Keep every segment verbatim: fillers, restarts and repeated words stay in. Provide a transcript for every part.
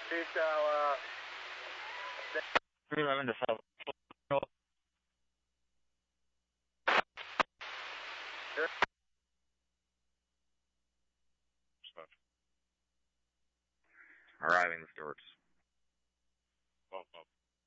Freestyle, uh... three eleven to South. Sure. Arriving the Stewarts. Bump up.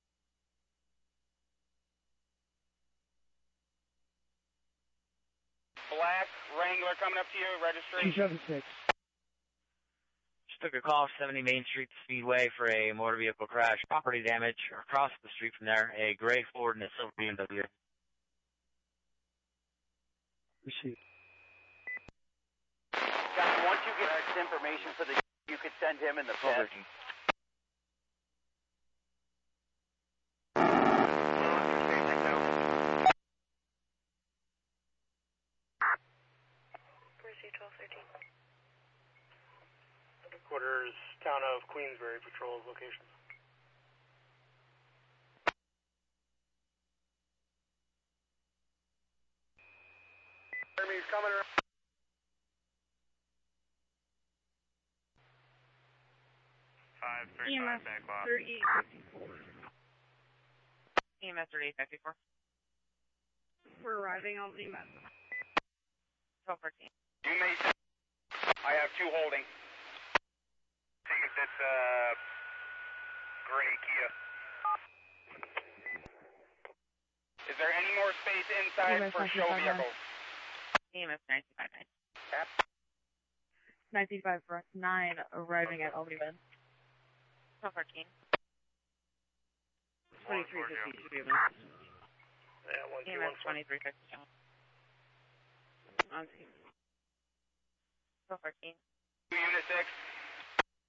Black Wrangler coming up to you, registration. two seven six. Just took a call off seventy Main Street Speedway for a motor vehicle crash. Property damage across the street from there. A gray Ford and a silver B M W. Received. John, once you get us information for the, you could send him in the pit. twelve thirteen. Quarters, town of Queensbury, patrols locations. Jeremy's coming around. five three E M S five back off. thirty-eight fifty-four. E M S thirty-eight fifty-four. We're arriving on the map. twelve fourteen. You may... I have two holding. Take it this, uh, gray Kia. Is there any more space inside E M S for show ninety-five vehicles? E M S nine two five nine. nine five for us, nine arriving at Albany Bend. twelve fourteen. twenty-three fifty-two. Yeah, one E two M one S twenty-three fifty-seven. On team. twelve fourteen. Unit six.